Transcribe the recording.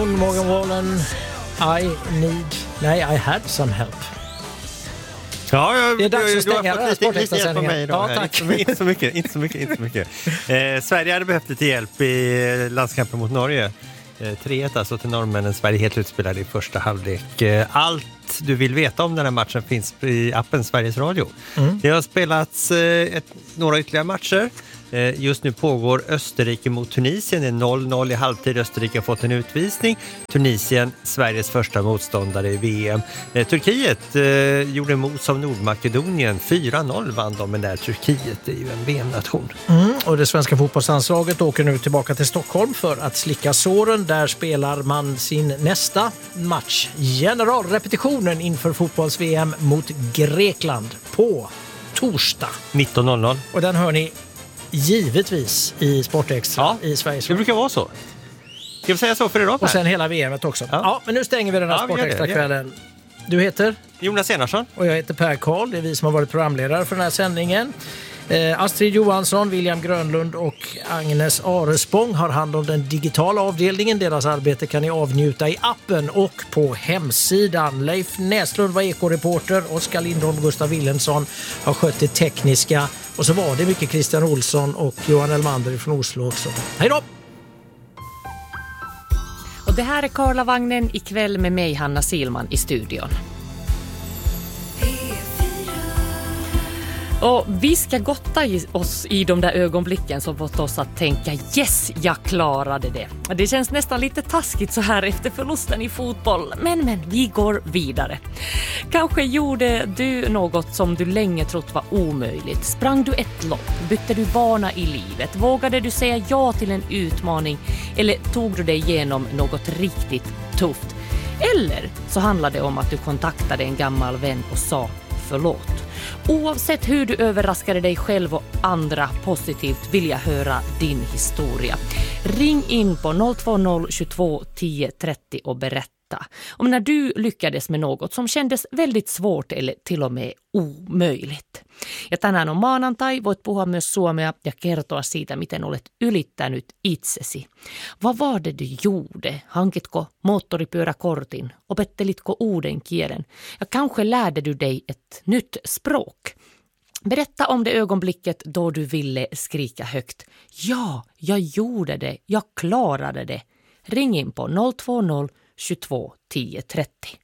Stone, Morgan Wallen, I had some help. Ja, det är dags att stänga den här sportextrasändningen. Ja, tack. Inte så mycket. Sverige hade behövt lite hjälp i landskampen mot Norge. 3-1 alltså till norrmännen. Sverige helt utspelade i första halvlek. Allt du vill veta om den här matchen finns i appen Sveriges Radio. Det har spelats några ytterligare matcher. Just nu pågår Österrike mot Tunisien. Det är 0-0 i halvtid. Österrike har fått en utvisning. Tunisien, Sveriges första motståndare i VM. Turkiet gjorde emot som Nordmakedonien. 4-0 vann de, men där Turkiet är ju en VM-nation. Och det svenska fotbollslandslaget åker nu tillbaka till Stockholm för att slicka såren. Där spelar man sin nästa match. Generalrepetitionen inför fotbolls-VM mot Grekland på torsdag. 19.00. Och den hör ni givetvis i Sportextra i Sveriges Radio. Det brukar vara så. Ska vi säga så för idag? Och sen hela VMet också. Ja, men nu stänger vi den här Sportextra-kvällen. Du heter? Jonas Enarsson. Och jag heter Per Karl. Det är vi som har varit programledare för den här sändningen. Astrid Johansson, William Grönlund och Agnes Arespång har hand om den digitala avdelningen. Deras arbete kan ni avnjuta i appen och på hemsidan. Leif Näslund var ekoreporter. Oskar Lindholm och Gustav Wilhelmsson har skött det tekniska. Och så var det mycket Christian Olsson och Johan Elmander från Oslo också. Hej då! Och det här är Karlavagnen ikväll med mig, Hanna Silman, i studion. Och vi ska gotta oss i de där ögonblicken som fått oss att tänka yes, jag klarade det. Det känns nästan lite taskigt så här efter förlusten i fotboll, men vi går vidare. Kanske gjorde du något som du länge trott var omöjligt. Sprang du ett lopp? Bytte du bana i livet? Vågade du säga ja till en utmaning? Eller tog du dig igenom något riktigt tufft? Eller så handlade det om att du kontaktade en gammal vän och sa förlåt. Oavsett hur du överraskade dig själv och andra positivt vill jag höra din historia. Ring in på 020 22 10 30 och berätta om när du lyckades med något som kändes väldigt svårt eller till och med omöjligt. Ja tänään on maanantai, voit puhua myös suomea ja kertoa siitä, miten olet ylittänyt itsesi. Vad var det du gjorde? Hankitko moottoripyöräkortin? Opettelitko uuden kielen? Ja kanske lärde du dig ett nytt språk. Berätta om det ögonblicket då du ville skrika högt. Ja, jag gjorde det. Jag klarade det. Ring in på 020 22 10 30.